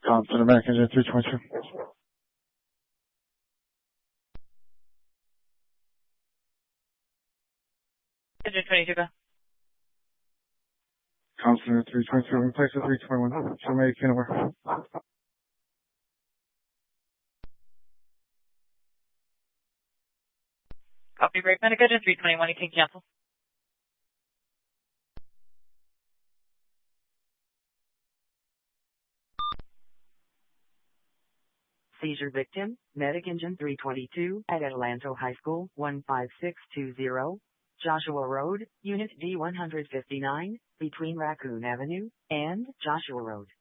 Constant American Jet 322. Engine 22, go. Constant 322, in place of 321. Jamaican over. Copy, break, medic, engine 321, you can cancel. Seizure victim, Medic Engine 322 at Adelanto High School, 15620, Joshua Road, Unit D159, between Raccoon Avenue and Joshua Road.